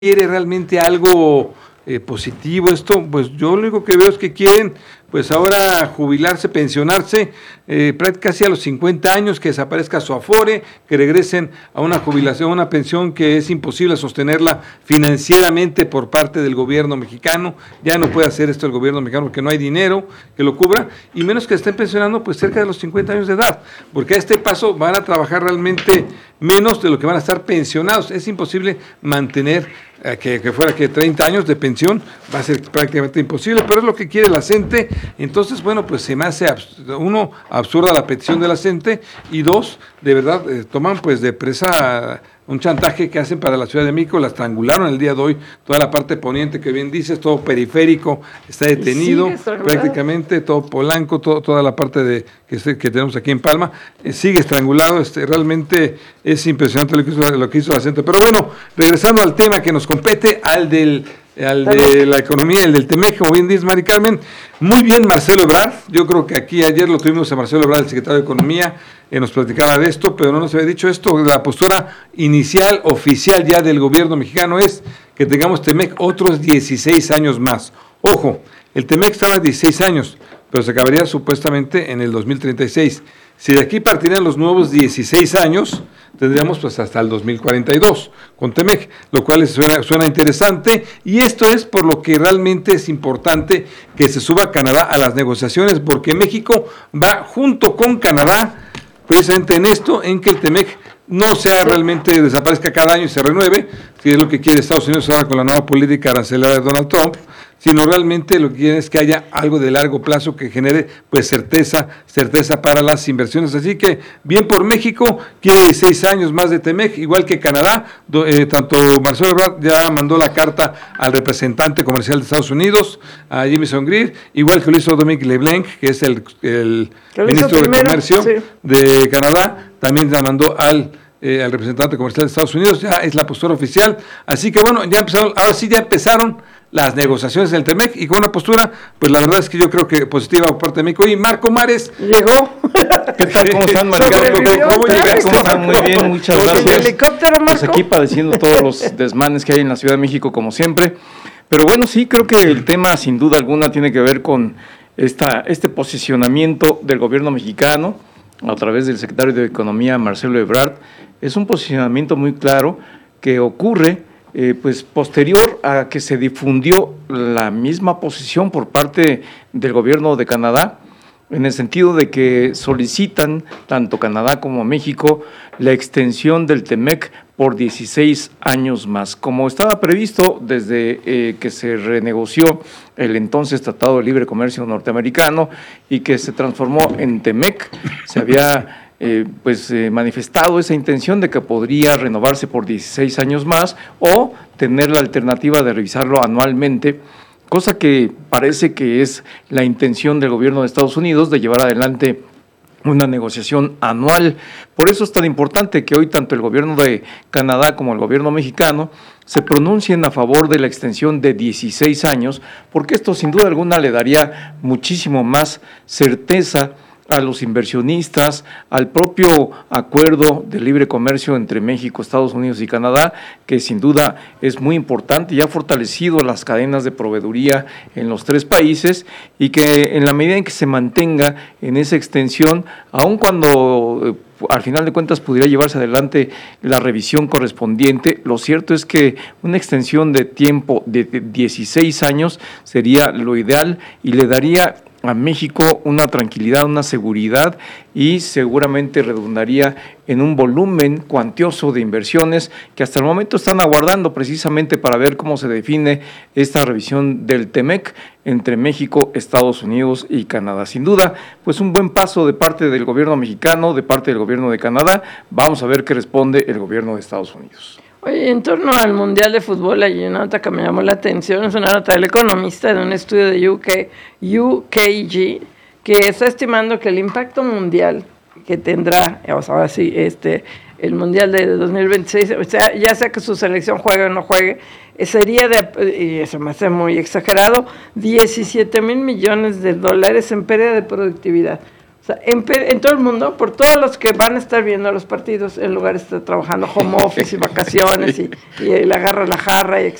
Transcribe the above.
quiere realmente algo positivo esto, pues yo lo único que veo es que quieren pues ahora jubilarse, pensionarse casi a los 50 años, que desaparezca su afore, que regresen a una jubilación, a una pensión que es imposible sostenerla financieramente por parte del gobierno mexicano. Ya no puede hacer esto el gobierno mexicano porque no hay dinero que lo cubra, y menos que estén pensionando pues cerca de los 50 años de edad, porque a este paso van a trabajar realmente menos de lo que van a estar pensionados. Es imposible mantener que fuera que 30 años de pensión, va a ser prácticamente imposible, pero es lo que quiere la CENTE. Entonces, bueno, pues se me hace, uno, absurda la petición de la CENTE, y dos, de verdad, toman pues de presa un chantaje que hacen para la Ciudad de México. La estrangularon el día de hoy, toda la parte poniente que bien dices, todo periférico está detenido, prácticamente todo Polanco, toda la parte que tenemos aquí en Palma, sigue estrangulado. Realmente es impresionante lo que hizo la CENTE. Pero bueno, regresando al tema que nos compete, al de la economía, el del TEMEC, como bien dice Mari Carmen, muy bien Marcelo Ebrard. Yo creo que aquí ayer lo tuvimos a Marcelo Ebrard, el secretario de Economía, nos platicaba de esto, pero no nos había dicho esto. La postura inicial, oficial ya del gobierno mexicano es que tengamos TEMEC otros 16 años más. Ojo, el TEMEC estaba a 16 años, pero se acabaría supuestamente en el 2036. Si de aquí partirían los nuevos 16 años, tendríamos pues hasta el 2042 con TEMEC, lo cual suena interesante, y esto es por lo que realmente es importante que se suba Canadá a las negociaciones, porque México va junto con Canadá precisamente en esto, en que el TEMEC no sea realmente desaparezca cada año y se renueve, que es lo que quiere Estados Unidos ahora con la nueva política arancelaria de Donald Trump, sino realmente lo que quieren es que haya algo de largo plazo que genere pues certeza para las inversiones. Así que bien por México, quiere 16 años más de TEMEC, igual que Canadá. Tanto Marcelo Ebrard ya mandó la carta al representante comercial de Estados Unidos, a Jamieson Greer, igual que lo hizo Dominic LeBlanc, que es el ministro de Comercio de Canadá, también la mandó al representante comercial de Estados Unidos. Ya es la postura oficial. Así que bueno, ahora sí ya empezaron las negociaciones del TEMEC, y con una postura, pues la verdad es que yo creo que positiva por parte de México. Y Marco Mares llegó. ¿Qué tal? ¿Cómo están, Marco? ¿Cómo están? Muy bien, muchas gracias. Helicóptero, Marco. Pues aquí padeciendo todos los desmanes que hay en la Ciudad de México, como siempre. Pero bueno, sí, creo que el tema, sin duda alguna, tiene que ver con este posicionamiento del gobierno mexicano a través del secretario de Economía, Marcelo Ebrard. Es un posicionamiento muy claro que ocurre pues posterior a que se difundió la misma posición por parte del gobierno de Canadá, en el sentido de que solicitan, tanto Canadá como México, la extensión del TEMEC por 16 años más, como estaba previsto desde que se renegoció el entonces Tratado de Libre Comercio norteamericano y que se transformó en TEMEC. Se había manifestado esa intención de que podría renovarse por 16 años más o tener la alternativa de revisarlo anualmente, cosa que parece que es la intención del gobierno de Estados Unidos de llevar adelante una negociación anual. Por eso es tan importante que hoy tanto el gobierno de Canadá como el gobierno mexicano se pronuncien a favor de la extensión de 16 años, porque esto sin duda alguna le daría muchísimo más certeza a los inversionistas, al propio acuerdo de libre comercio entre México, Estados Unidos y Canadá, que sin duda es muy importante y ha fortalecido las cadenas de proveeduría en los tres países, y que en la medida en que se mantenga en esa extensión, aun cuando al final de cuentas pudiera llevarse adelante la revisión correspondiente, lo cierto es que una extensión de tiempo de 16 años sería lo ideal y le daría a México una tranquilidad, una seguridad, y seguramente redundaría en un volumen cuantioso de inversiones que hasta el momento están aguardando precisamente para ver cómo se define esta revisión del TEMEC entre México, Estados Unidos y Canadá. Sin duda, pues un buen paso de parte del gobierno mexicano, de parte del gobierno de Canadá. Vamos a ver qué responde el gobierno de Estados Unidos. Oye, en torno al Mundial de Fútbol, hay una nota que me llamó la atención, es una nota del Economista de un estudio de UKG, que está estimando que el impacto mundial que tendrá, ahora sí, el Mundial de 2026, o sea, ya sea que su selección juegue o no juegue, sería y eso me hace muy exagerado, $17,000 millones en pérdida de productividad. O sea, en todo el mundo, por todos los que van a estar viendo los partidos, en lugar de estar trabajando home office y vacaciones y le agarra la jarra, y